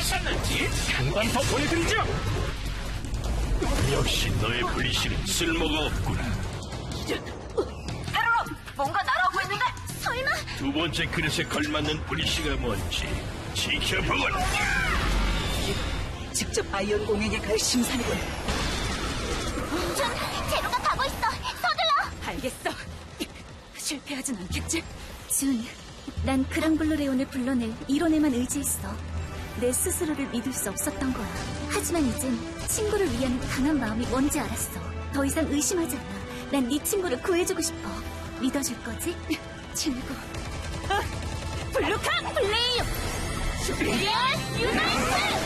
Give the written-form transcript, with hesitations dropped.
괜찮은지 한번 더 보내드리죠. 역시 너의 분리실은 쓸모가 없구나. 페로로, 뭔가 날아오고 있는데? 설마? 두 번째 그릇에 걸맞는 분리실가 뭔지 지켜보거라. 직접 아이언 공에게 갈 심산이군. 준, 제로가 가고 있어. 서둘러. 알겠어. 실패하진 않겠지? 준, 난 그랑블루레온을 불러낼 이론에만 의지했어. 내 스스로를 믿을 수 없었던 거야. 하지만 이젠 친구를 위한 강한 마음이 뭔지 알았어. 더 이상 의심하지 않아. 난 네 친구를 구해주고 싶어. 믿어줄 거지? 친구. 블루칸 플레이어. 슈피리얼 유나이트!